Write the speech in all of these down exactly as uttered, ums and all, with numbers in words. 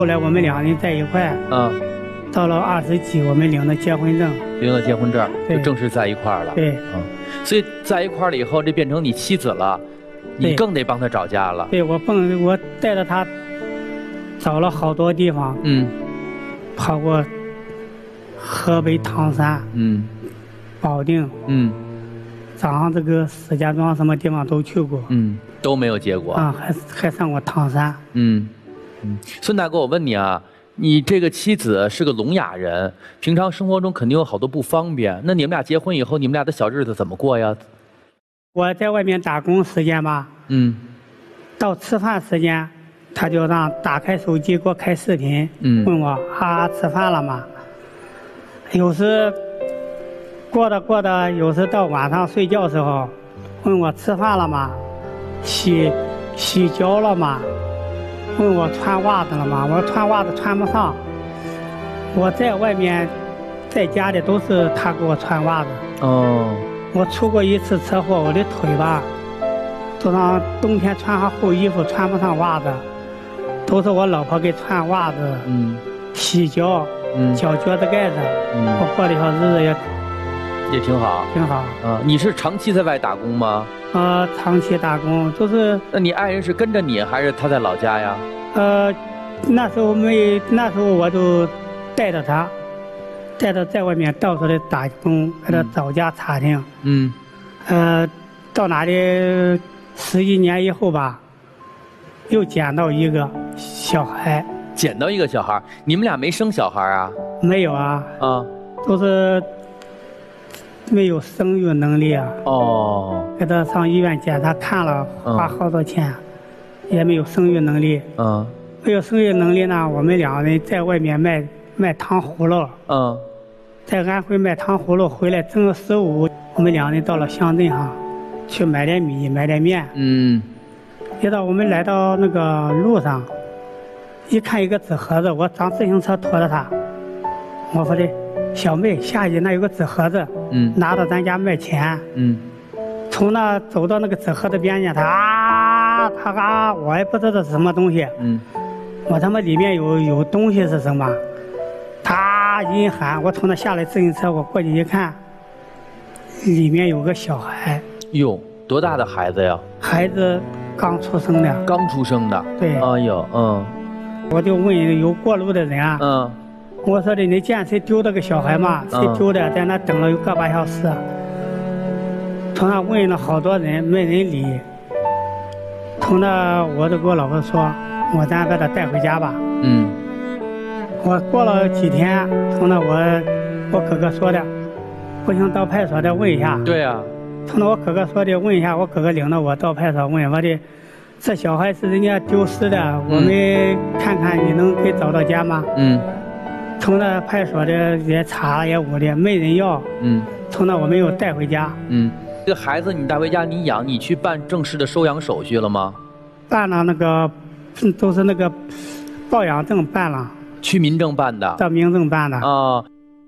后来我们两人在一块，嗯，到了二十几，我们领了结婚证， 领了结婚证，就正式在一块了。 对， 嗯，所以在一块了以后，这变成你妻子了，你更得帮她找家了。 对，我帮我带着她找了好多地方，嗯，跑过河北唐山，嗯，保定，嗯，早上这个石家庄什么地方都去过， 嗯，都没有结果啊，还还上过唐山， 嗯嗯。孙大哥，我问你啊，你这个妻子是个聋哑人，平常生活中肯定有好多不方便，那你们俩结婚以后，你们俩的小日子怎么过呀？ 我在外面打工时间吧，嗯，到吃饭时间，他就让打开手机给我开视频，嗯，问我啊吃饭了吗？有时过着过着，有时到晚上睡觉的时候，问我吃饭了吗？洗洗脚了吗？问我穿袜子了吗？我穿袜子穿不上。我在外面，在家里都是他给我穿袜子。哦。我出过一次车祸，我的腿吧，都让冬天穿上厚衣服穿不上袜子，都是我老婆给穿袜子。嗯。洗脚。嗯。脚脚的盖子。嗯。我过的小日子也。 也挺好， 挺好。 啊，你是长期在外打工吗？ 呃，长期打工，就是。 那你爱人是跟着你，还是他在老家呀？ 呃，那时候没，那时候我就带着他，带着在外面到处的打工，给他找家打听。嗯。呃，到哪里十几年以后吧，又捡到一个小孩。 捡到一个小孩，你们俩没生小孩啊？ 没有啊。啊。都是。没有生育能力啊！哦，给他上医院检查看了，花好多钱，嗯、也没有生育能力。嗯，没有生育能力呢，我们两个人在外面卖卖糖葫芦。嗯，在安徽卖糖葫芦，回来正月十五，我们两个人到了乡镇上，去买点米，买点面。嗯，一到我们来到那个路上，一看一个纸盒子，我上自行车驮着它，我说的。小妹，下去那有个纸盒子，嗯，拿到咱家卖钱，嗯，从那走到那个纸盒子边上，他啊，他啊，我也不知道这是什么东西，嗯，我他妈里面有有东西是什么？他一喊，我从那下来自行车，我过去一看，里面有个小孩。 哟，多大的孩子呀？ 孩子刚出生的。 刚出生的。 对。 哎呦，嗯。 我就问有过路的人啊，嗯。我说的，你见谁丢了个小孩吗？谁丢的？在那等了有个把小时，从那问了好多人，没人理。从那我就跟我老婆说，我咱把他带回家吧。嗯。我过了几天，从那我我哥哥说的，不行到派出所的问一下。 对呀、啊。 从那我哥哥说的问一下，我哥哥领着我到派出所问我的，这小孩是人家丢失的，嗯、我们看看你能给找到家吗？嗯。从那派出所的也查也捂的，没人要。嗯。从那我们又带回家。 嗯。这个孩子你带回家你养，你去办正式的收养手续了吗？ 办了，那个都是那个抱养证办了。 去民政办的。 到民政办的。啊、哦。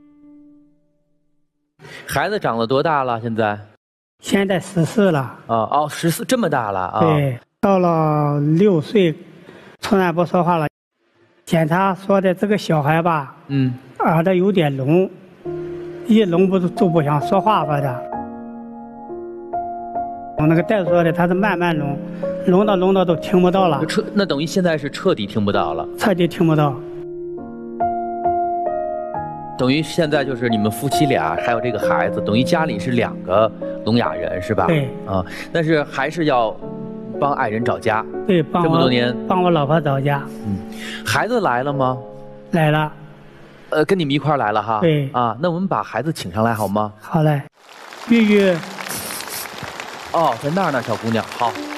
孩子长了多大了？现在？ 现在十四了。 哦哦，十四这么大了啊？ 对，到了六岁，从来不说话了。检查说的这个小孩吧，嗯，耳朵有点聋，一聋不就不想说话说的。我那个大夫说的他是慢慢聋，聋到聋到都听不到了。 彻那等于现在是彻底听不到了。 彻底听不到。 等于现在就是你们夫妻俩还有这个孩子，等于家里是两个聋哑人是吧？ 对。 啊，但是还是要帮爱人找家。 对，帮我这么多年帮我老婆找家。 嗯，孩子来了吗？ 来了。 呃，跟你们一块儿来了哈。 对。 啊，那我们把孩子请上来好吗？ 好嘞，玉玉。 哦，在那儿呢，小姑娘，好。